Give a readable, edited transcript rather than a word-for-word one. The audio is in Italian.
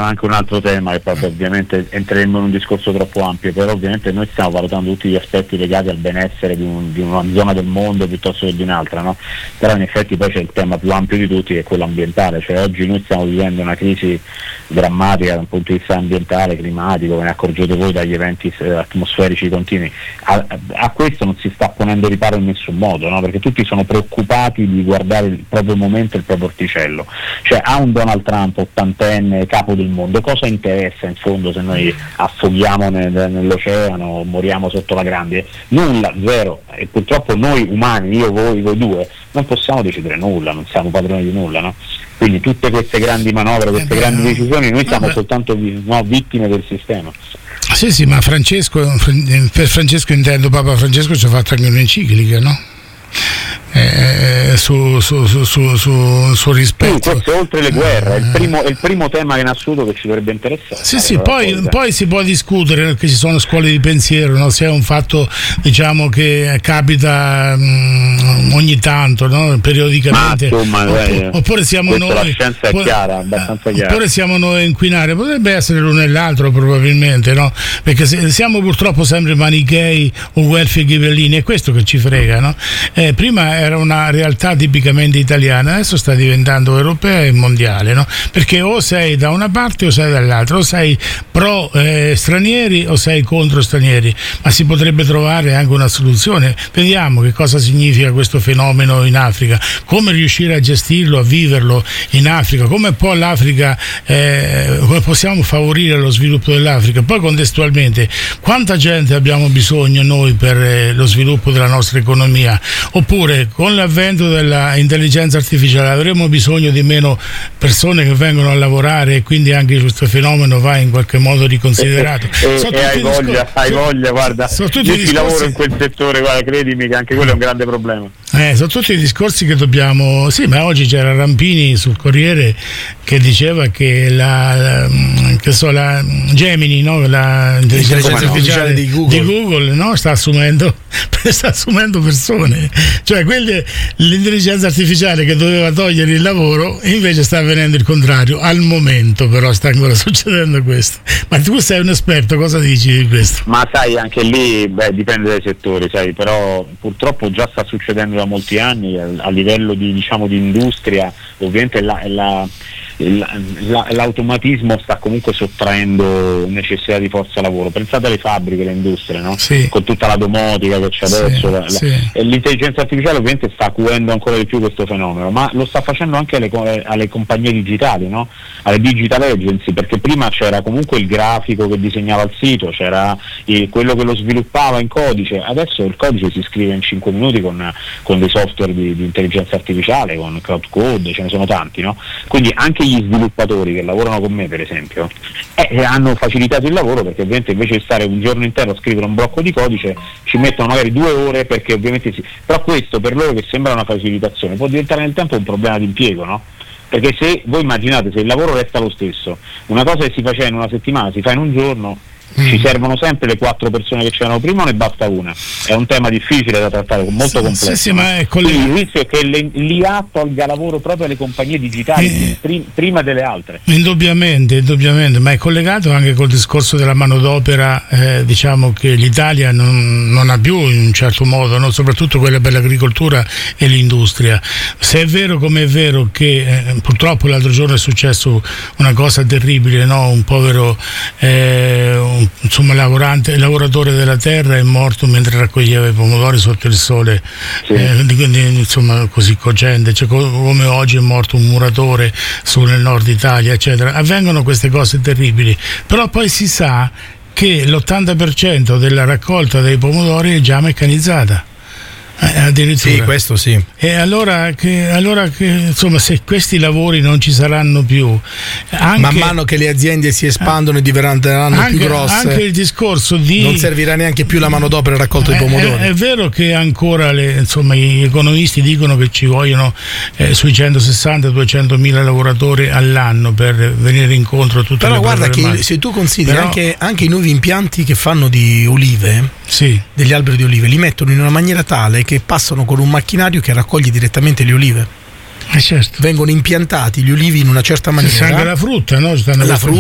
anche un altro tema, che poi ovviamente entreremo in un discorso troppo ampio, però ovviamente noi stiamo valutando tutti gli aspetti legati al benessere di una zona del mondo piuttosto che di un'altra, no? Però in effetti poi c'è il tema più ampio di tutti, che è quello ambientale, cioè oggi noi stiamo vivendo una crisi drammatica da un punto di vista ambientale, climatico, ve ne accorgete voi dagli eventi atmosferici continui. A questo non si sta ponendo riparo in nessun modo, no? Perché tutti sono preoccupati di guardare il proprio momento e il proprio orticello. Cioè a un Donald Trump ottantenne, capo del mondo, cosa interessa in fondo se noi affoghiamo nell'oceano, moriamo sotto la grandine? Nulla, zero. E purtroppo noi umani, io, voi due, non possiamo decidere nulla, non siamo padroni di nulla, no? Quindi tutte queste grandi manovre, queste grandi decisioni, noi siamo soltanto vittime del sistema. Sì, ma per Francesco intendo Papa Francesco ci ha fatto anche un'enciclica, no? Sul rispetto. Sì, oltre le guerre, è il primo tema in assoluto che ci dovrebbe interessare. Sì, poi si può discutere perché ci sono scuole di pensiero, no? Se è un fatto, diciamo, che capita ogni tanto, no? Periodicamente. Oppure siamo noi. La scienza è chiara, abbastanza chiara. Oppure siamo noi a inquinare, potrebbe essere l'uno e l'altro probabilmente, no? Perché siamo purtroppo sempre manichei o guelfi e ghibellini, è questo che ci frega, no? Prima era una realtà tipicamente italiana, adesso sta diventando europea e mondiale, no? Perché o sei da una parte o sei dall'altra, o sei pro stranieri o sei contro stranieri, ma si potrebbe trovare anche una soluzione. Vediamo che cosa significa questo fenomeno in Africa, come riuscire a gestirlo, a viverlo in Africa, come può l'Africa, come possiamo favorire lo sviluppo dell'Africa. Poi contestualmente quanta gente abbiamo bisogno noi per lo sviluppo della nostra economia, oppure con l'avvento della intelligenza artificiale avremo bisogno di meno persone che vengono a lavorare e quindi anche questo fenomeno va in qualche modo riconsiderato. Hai voglia, guarda, io ci lavoro in quel settore, guarda, credimi che anche quello è un grande problema. Sono tutti i discorsi che dobbiamo. Sì, ma oggi c'era Rampini sul Corriere che diceva che la Gemini, no? L'intelligenza artificiale di Google, no? sta assumendo persone, cioè l'intelligenza artificiale che doveva togliere il lavoro invece sta avvenendo il contrario al momento, però sta ancora succedendo questo. Ma tu sei un esperto, cosa dici di questo? Ma sai, anche lì dipende dai settori, sai, però purtroppo già sta succedendo da molti anni a livello di industria. Ovviamente l'automatismo sta comunque sottraendo necessità di forza lavoro. Pensate alle fabbriche, alle industrie, no? Sì. Con tutta la domotica che c'è adesso, e l'intelligenza artificiale ovviamente sta acuendo ancora di più questo fenomeno, ma lo sta facendo anche alle compagnie digitali, no? Alle digital agency, perché prima c'era comunque il grafico che disegnava il sito, c'era quello che lo sviluppava in codice, adesso il codice si scrive in 5 minuti con dei software di intelligenza artificiale, con Cloud Code, ce ne sono tanti, no? Quindi anche gli sviluppatori che lavorano con me, per esempio, hanno facilitato il lavoro, perché ovviamente invece di stare un giorno intero a scrivere un blocco di codice ci mettono magari 2 ore, perché ovviamente però questo per loro, che sembra una facilitazione, può diventare nel tempo un problema di impiego, no? Perché se voi immaginate, se il lavoro resta lo stesso, una cosa che si faceva in una settimana si fa in un giorno, ci servono sempre le 4 persone che c'erano prima o ne basta una? È un tema difficile da trattare, molto complesso. Sì, ma quindi il rischio è che l'IA tolga lavoro proprio alle compagnie digitali prima delle altre. Indubbiamente, ma è collegato anche col discorso della manodopera, diciamo che l'Italia non ha più in un certo modo, no? Soprattutto quella per l'agricoltura e l'industria. Se è vero come è vero che purtroppo l'altro giorno è successo una cosa terribile, no? Un povero lavoratore della terra è morto mentre raccoglieva i pomodori sotto il sole, quindi così cogente, cioè, come oggi è morto un muratore nel nord Italia, eccetera. Avvengono queste cose terribili, però poi si sa che l'80% della raccolta dei pomodori è già meccanizzata. Addirittura. Sì, questo sì. E allora che insomma, se questi lavori non ci saranno più, man mano che le aziende si espandono e diventeranno più grosse, anche il discorso non servirà neanche più la manodopera raccolta dei pomodori. È vero che ancora gli economisti dicono che ci vogliono sui 160-200 mila lavoratori all'anno per venire incontro a tutte le problematiche. Però guarda che se tu consideri anche i nuovi impianti che fanno di olive, degli alberi di olive, li mettono in una maniera tale che passano con un macchinario che raccoglie direttamente le olive. Certo. Vengono impiantati gli ulivi in una certa maniera. C'è anche la frutta, no?